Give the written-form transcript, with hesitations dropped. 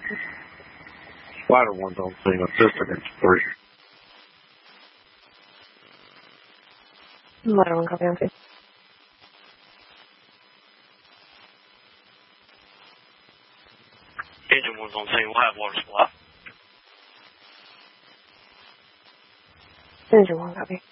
Spider ones don't seem assistant in 3. Spider one, copy on 2. Engine one's on scene. We'll have water supply. Engine one, copy.